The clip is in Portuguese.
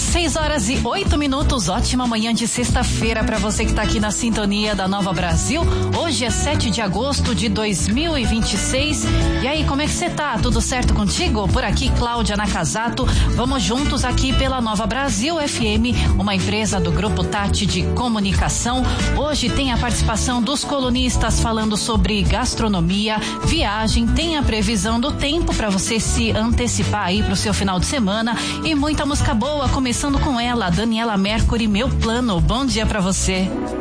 6h08. Ótima manhã de sexta-feira para você que tá aqui na sintonia da Nova Brasil. Hoje é 7 de agosto de 2026. E aí, como é que você tá? Tudo certo contigo? Por aqui, Cláudia Nakazato. Vamos juntos aqui pela Nova Brasil FM, uma empresa do Grupo Tati de Comunicação. Hoje tem a participação dos colunistas falando sobre gastronomia, viagem, tem a previsão do tempo para você se antecipar aí pro seu final de semana e muita música boa, começando com ela, Daniela Mercury, Meu Plano. Bom dia pra você.